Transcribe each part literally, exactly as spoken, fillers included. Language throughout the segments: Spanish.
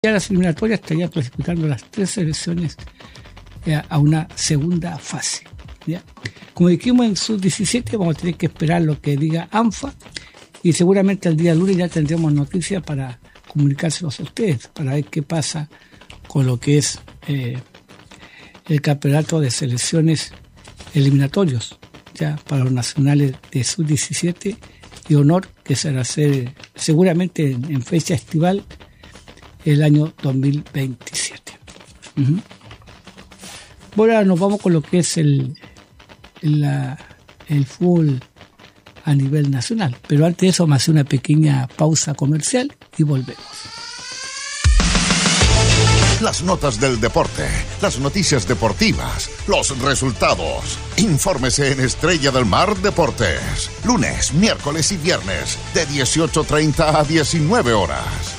Ya las eliminatorias estarían clasificando las tres selecciones eh, a una segunda fase. ¿ya? Como dijimos en sub diecisiete, vamos a tener que esperar lo que diga ANFA y seguramente el día lunes ya tendremos noticias para comunicárselos a ustedes, para ver qué pasa con lo que es eh, el campeonato de selecciones eliminatorios ya para los nacionales de sub diecisiete y honor, que será hacer seguramente en, en fecha estival el año dos mil veintisiete. Uh-huh. Bueno, ahora nos vamos con lo que es el, el, la, el fútbol a nivel nacional. Pero antes de eso vamos a hacer una pequeña pausa comercial y volvemos. Las notas del deporte, las noticias deportivas, los resultados. Infórmese en Estrella del Mar Deportes. Lunes, miércoles y viernes de dieciocho treinta a diecinueve horas.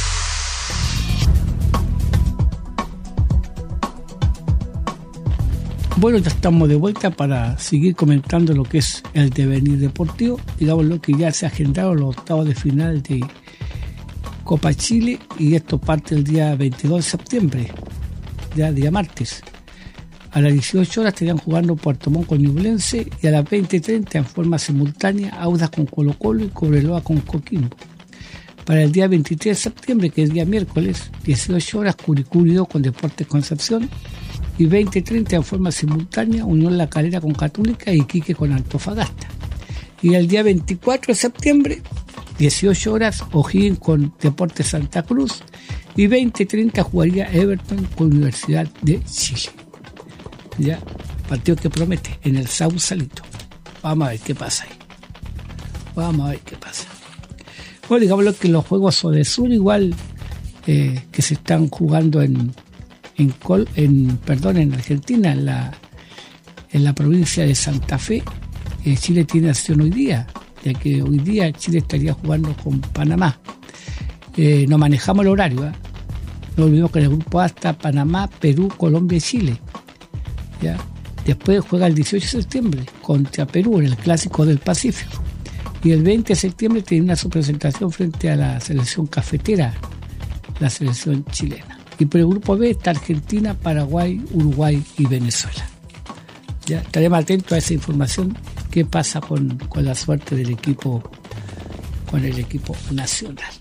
Bueno, ya estamos de vuelta para seguir comentando lo que es el devenir deportivo. Digamos lo que ya se ha agendado los octavos de final de Copa Chile y esto parte el día veintidós de septiembre, ya día martes. A las dieciocho horas estarían jugando Puerto Montt con Ñublense y a las veinte treinta en forma simultánea Audax con Colo Colo y Cobreloa con Coquimbo. Para el día veintitrés de septiembre, que es día miércoles, dieciocho horas Curicó Unido con Deportes Concepción y veinte treinta en forma simultánea Unión La Calera con Católica y Iquique con Antofagasta. Y el día veinticuatro de septiembre, dieciocho horas O'Higgins con Deportes Santa Cruz y veinte treinta jugaría Everton con Universidad de Chile. Ya, partido que promete en el Sausalito. Vamos a ver qué pasa ahí. Vamos a ver qué pasa. Bueno, digamos que los juegos Odesur igual eh, que se están jugando en En, Col, en, perdón, en Argentina, en la, en la provincia de Santa Fe, eh, Chile tiene acción hoy día, ya que hoy día Chile estaría jugando con Panamá. Eh, no manejamos el horario, ¿eh? No olvidemos que en el grupo A está Panamá, Perú, Colombia y Chile. ¿ya? Después juega el dieciocho de septiembre contra Perú en el Clásico del Pacífico. Y el veinte de septiembre tiene su presentación frente a la selección cafetera, la selección chilena. Y por el grupo B está Argentina, Paraguay, Uruguay y Venezuela. Ya estaremos atentos a esa información, qué pasa con, con la suerte del equipo, con el equipo nacional.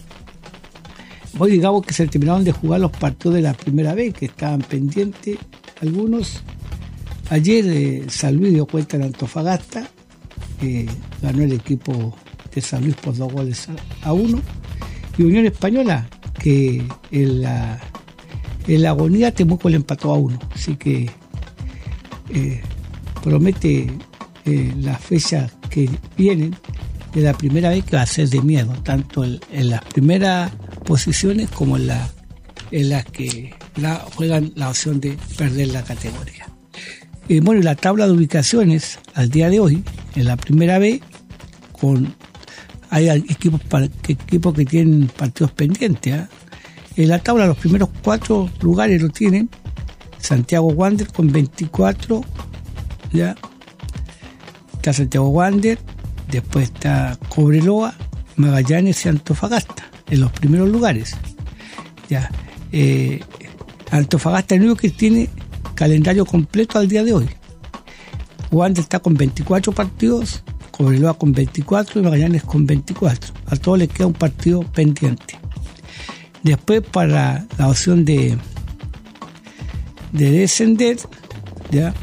Hoy digamos que se terminaron de jugar los partidos de la primera B, que estaban pendientes algunos. Ayer eh, San Luis dio cuenta en Antofagasta, eh, ganó el equipo de San Luis por dos goles a, a uno. Y Unión Española, que en la, en la agonía Temuco le empató a uno, así que eh, promete eh, las fechas que vienen de la primera vez que va a ser de miedo, tanto en, en las primeras posiciones como en, la, en las que la, juegan la opción de perder la categoría. Eh, bueno, la tabla de ubicaciones al día de hoy, en la primera vez, con hay equipos, para, que, equipos que tienen partidos pendientes. ¿eh? En la tabla los primeros cuatro lugares lo tienen Santiago Wander con veinticuatro, ya está Santiago Wander, después está Cobreloa, Magallanes y Antofagasta en los primeros lugares. Ya eh, Antofagasta es el único que tiene calendario completo al día de hoy. Wander está con veinticuatro partidos, Cobreloa con veinticuatro y Magallanes con veinticuatro. A todos les queda un partido pendiente. Después, para la opción de, de descender, ya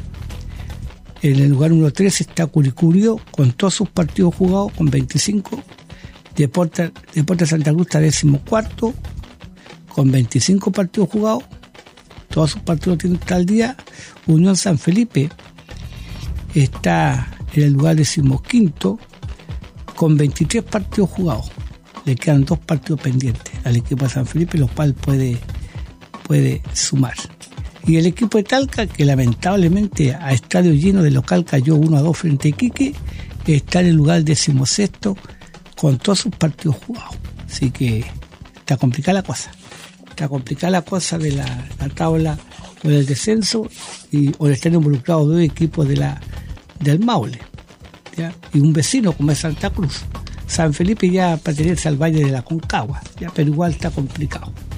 en el lugar número tres está Curicó Unido con todos sus partidos jugados con veinticinco. Deportes Deporte Santa Cruz está décimo cuarto con veinticinco partidos jugados. Todos sus partidos tienen tal día. Unión San Felipe está en el lugar decimoquinto con veintitrés partidos jugados. Le quedan dos partidos pendientes al equipo de San Felipe, los cuales puede, puede sumar. Y el equipo de Talca, que lamentablemente a estadio lleno de local cayó uno a dos frente a Iquique, está en el lugar decimosexto con todos sus partidos jugados. Así que está complicada la cosa. Está complicada la cosa de la, la tabla con el descenso y o están involucrados dos equipos de la del Maule, ¿ya? Y un vecino como es Santa Cruz. San Felipe ya pertenece al Valle de la Concagua, ya, pero igual está complicado.